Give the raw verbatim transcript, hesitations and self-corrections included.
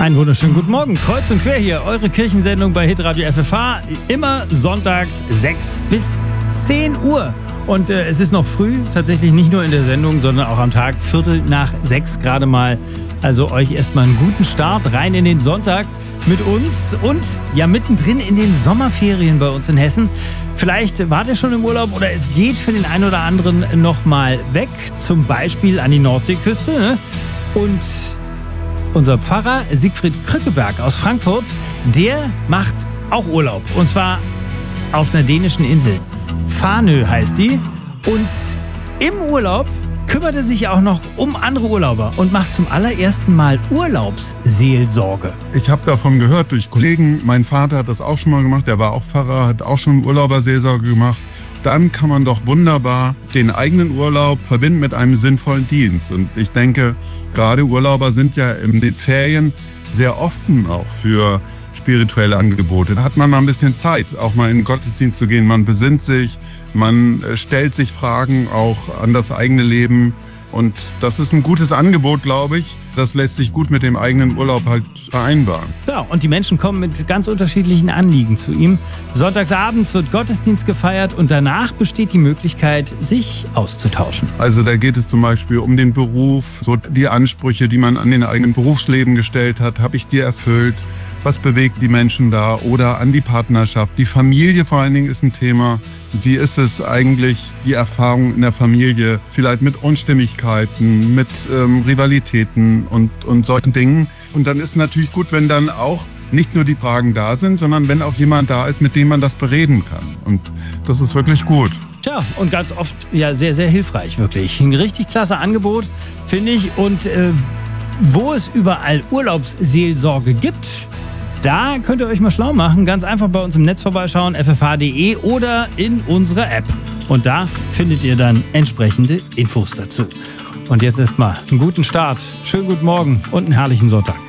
Einen wunderschönen guten Morgen. Kreuz und quer hier, eure Kirchensendung bei Hitradio F F H. Immer sonntags sechs bis zehn Uhr. Und äh, es ist noch früh, tatsächlich nicht nur in der Sendung, sondern auch am Tag, Viertel nach sechs gerade mal. Also euch erstmal einen guten Start rein in den Sonntag mit uns und ja mittendrin in den Sommerferien bei uns in Hessen. Vielleicht wart ihr schon im Urlaub oder es geht für den einen oder anderen nochmal weg, zum Beispiel an die Nordseeküste. Ne? Und unser Pfarrer Siegfried Krückeberg aus Frankfurt, der macht auch Urlaub. Und zwar auf einer dänischen Insel. Fanø heißt die. Und im Urlaub kümmert er sich auch noch um andere Urlauber und macht zum allerersten Mal Urlaubsseelsorge. Ich habe davon gehört durch Kollegen. Mein Vater hat das auch schon mal gemacht. Der war auch Pfarrer, hat auch schon Urlauberseelsorge gemacht. Dann kann man doch wunderbar den eigenen Urlaub verbinden mit einem sinnvollen Dienst. Und ich denke, gerade Urlauber sind ja in den Ferien sehr offen auch für spirituelle Angebote. Da hat man mal ein bisschen Zeit, auch mal in den Gottesdienst zu gehen. Man besinnt sich, man stellt sich Fragen auch an das eigene Leben. Und das ist ein gutes Angebot, glaube ich. Das lässt sich gut mit dem eigenen Urlaub halt vereinbaren. Ja, und die Menschen kommen mit ganz unterschiedlichen Anliegen zu ihm. Sonntagsabends wird Gottesdienst gefeiert und danach besteht die Möglichkeit, sich auszutauschen. Also da geht es zum Beispiel um den Beruf, so die Ansprüche, die man an den eigenen Berufsleben gestellt hat. Habe ich die erfüllt? Was bewegt die Menschen da? Oder an die Partnerschaft. Die Familie vor allen Dingen ist ein Thema. Wie ist es eigentlich, die Erfahrung in der Familie, vielleicht mit Unstimmigkeiten, mit ähm, Rivalitäten und, und solchen Dingen. Und dann ist es natürlich gut, wenn dann auch nicht nur die Fragen da sind, sondern wenn auch jemand da ist, mit dem man das bereden kann. Und das ist wirklich gut. Tja, und ganz oft ja sehr, sehr hilfreich, wirklich. Ein richtig klasse Angebot, finde ich. Und äh, wo es überall Urlaubsseelsorge gibt, da könnt ihr euch mal schlau machen. Ganz einfach bei uns im Netz vorbeischauen, f f h punkt d e oder in unserer App. Und da findet ihr dann entsprechende Infos dazu. Und jetzt erstmal einen guten Start, schönen guten Morgen und einen herrlichen Sonntag.